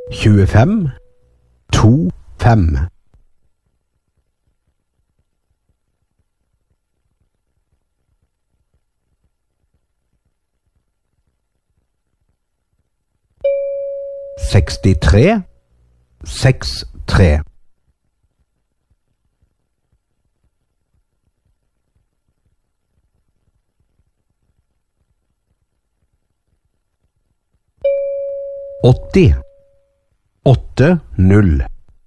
25, 2, 5. Sekstitre, 6, 3. Åtti, 8, 0.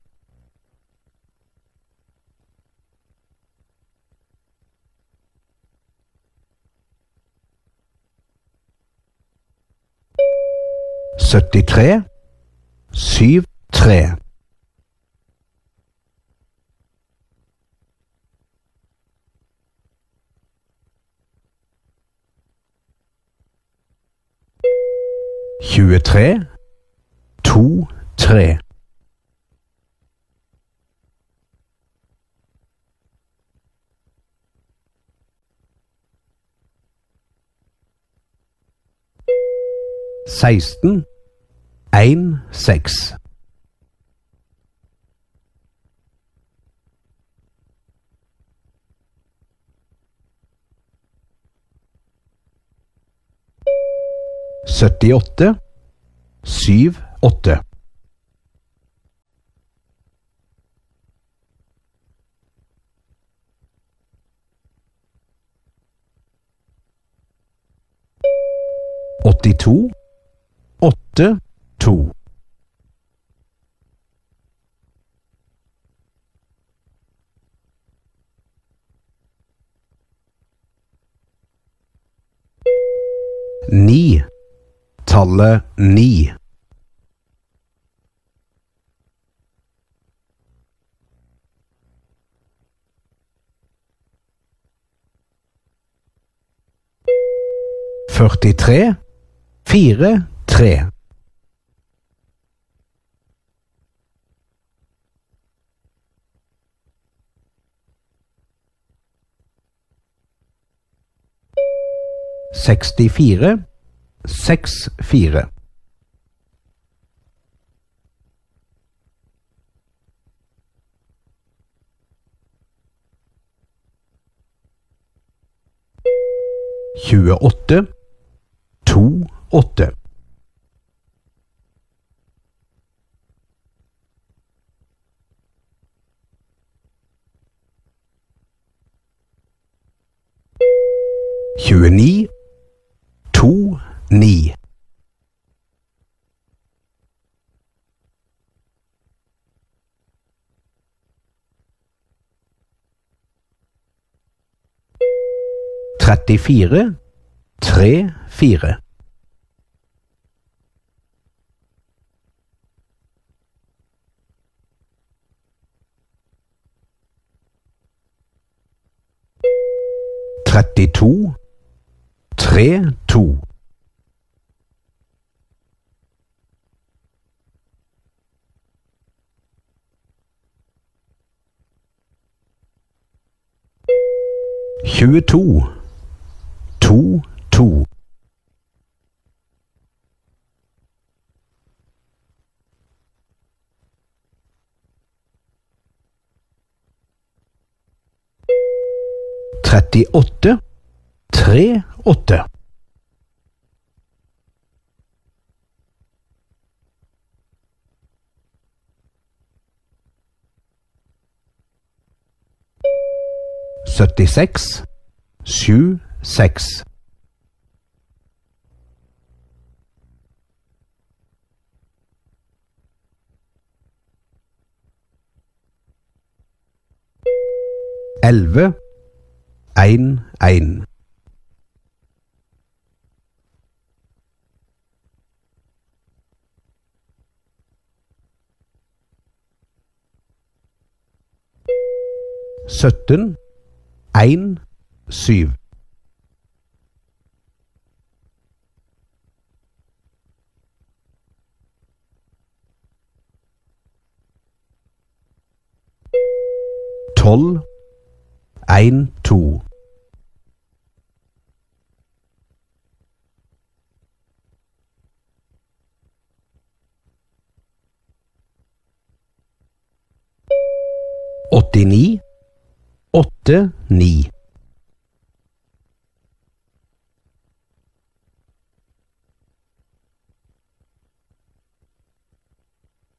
Syttitre, 7, 3. Tjuetre, 2, 3. Seksten, 1, 6. Syttiåtte, 7, 8. Åttito, 8, 2. Ni, tallet 9. Førtitre, 4, 3. Sekstifire, 6, 4. Tjueåtte, 2, 8. Tjueni, 2, 9. Trettifire, 3, 4. Trettito, 3, 2. Tjueto, 2, 2. Trettiåtte, 3, 8. Syttiseks, 7, 6. Elleve, 1, 1. Sytten, 1, 7. Tolv, 1, 2. 89 89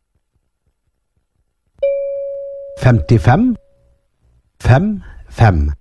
55 55